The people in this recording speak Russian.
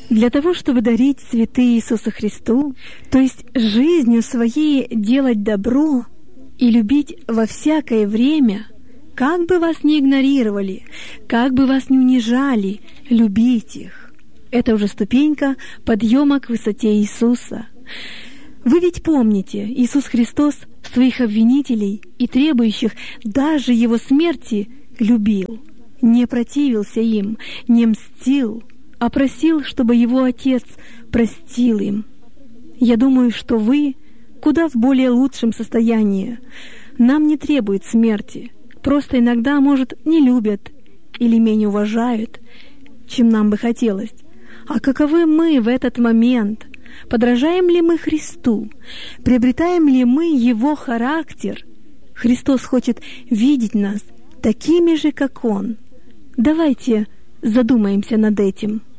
Для того, чтобы дарить цветы Иисусу Христу, то есть жизнью своей делать добро и любить во всякое время, как бы вас ни игнорировали, как бы вас ни унижали, любить их. Это уже ступенька подъема к высоте Иисуса. Вы ведь помните, Иисус Христос своих обвинителей и требующих даже Его смерти любил, не противился им, не мстил, а просил, чтобы Его Отец простил им. Я думаю, что вы куда в более лучшем состоянии. Нам не требует смерти, просто иногда, может, не любят или менее уважают, чем нам бы хотелось. А каковы мы в этот момент? Подражаем ли мы Христу? Приобретаем ли мы Его характер? Христос хочет видеть нас такими же, как Он. Давайте задумаемся над этим.